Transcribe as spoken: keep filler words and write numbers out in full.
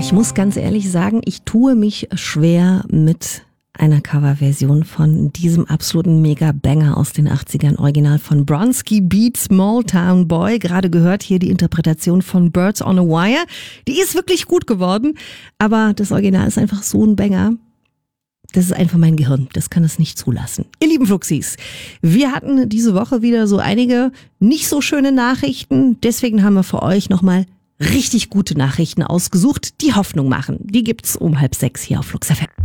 Ich muss ganz ehrlich sagen, ich tue mich schwer mit einer Coverversion von diesem absoluten Mega-Banger aus den achtzigern, Original von Bronski Beat, Small Town Boy. Gerade gehört hier die Interpretation von Birds on a Wire. Die ist wirklich gut geworden, aber das Original ist einfach so ein Banger. Das ist einfach mein Gehirn, das kann es nicht zulassen. Ihr lieben Fluxis, wir hatten diese Woche wieder so einige nicht so schöne Nachrichten. Deswegen haben wir für euch nochmal richtig gute Nachrichten ausgesucht, die Hoffnung machen. Die gibt's um halb sechs hier auf Flux F M.